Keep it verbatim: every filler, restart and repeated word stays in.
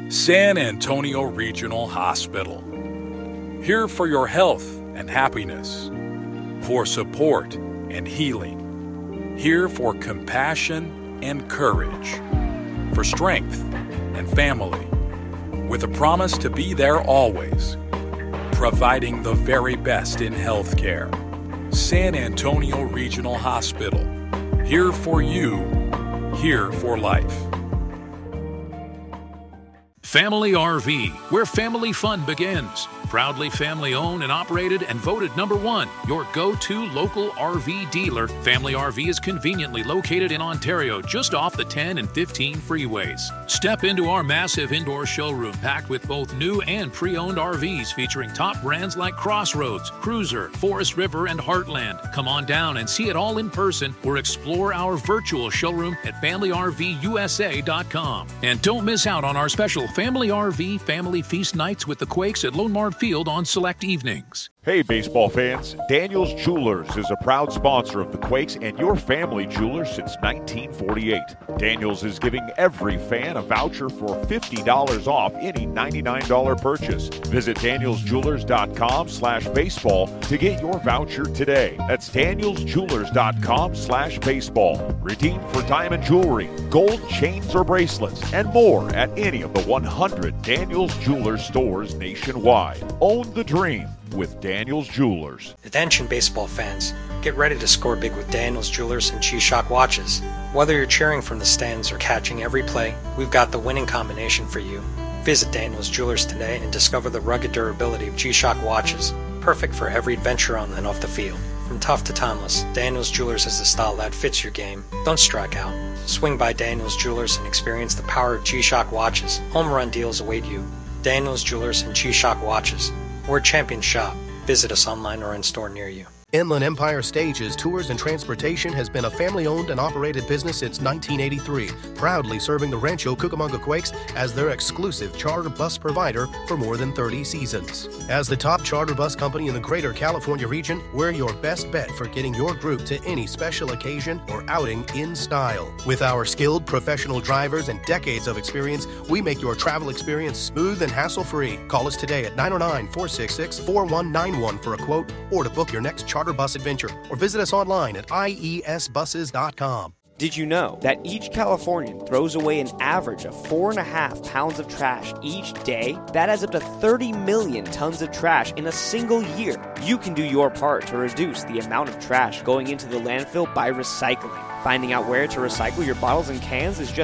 San Antonio Regional Hospital. Here for your health and happiness, for support and healing. Here for compassion and courage, for strength and family, with a promise to be there always, providing the very best in healthcare. San Antonio Regional Hospital. Here for you, here for life. Family R V, where family fun begins. Proudly family owned and operated and voted number one, your go-to local R V dealer. Family R V is conveniently located in Ontario, just off the ten and fifteen freeways. Step into our massive indoor showroom packed with both new and pre-owned R Vs featuring top brands like Crossroads, Cruiser, Forest River, and Heartland. Come on down and see it all in person or explore our virtual showroom at family r v u s a dot com. And don't miss out on our special Family R V Family Feast nights with the Quakes at Lone Mart Field on select evenings. Hey baseball fans, Daniels Jewelers is a proud sponsor of the Quakes and your family jeweler since nineteen forty-eight. Daniels is giving every fan a voucher for fifty dollars off any ninety-nine dollars purchase. Visit daniels jewelers dot com slash baseball to get your voucher today. That's daniels jewelers dot com slash baseball. Redeem for diamond jewelry, gold chains or bracelets, and more at any of the one hundred Daniels Jewelers stores nationwide. Own the dream with Daniels Jewelers. Attention baseball fans, get ready to score big with Daniels Jewelers and G-Shock watches. Whether you're cheering from the stands or catching every play, we've got the winning combination for you. Visit Daniels Jewelers today and discover the rugged durability of G-Shock watches, perfect for every adventure on and off the field. From tough to timeless, Daniels Jewelers has the style that fits your game. Don't strike out. Swing by Daniels Jewelers and experience the power of G-Shock watches. Home run deals await you. Daniels Jewelers and G-Shock watches. We're a champion shop. Visit us online or in store near you. Inland Empire Stages Tours and Transportation has been a family-owned and operated business since nineteen eighty-three, proudly serving the Rancho Cucamonga Quakes as their exclusive charter bus provider for more than thirty seasons. As the top charter bus company in the greater California region, we're your best bet for getting your group to any special occasion or outing in style. With our skilled professional drivers and decades of experience, we make your travel experience smooth and hassle-free. Call us today at nine oh nine, four six six, four one nine one for a quote or to book your next charter Charter bus adventure, or visit us online at i e s buses dot com. Did you know that each Californian throws away an average of four and a half pounds of trash each day? That adds up to thirty million tons of trash in a single year. You can do your part to reduce the amount of trash going into the landfill by recycling. Finding out where to recycle your bottles and cans is just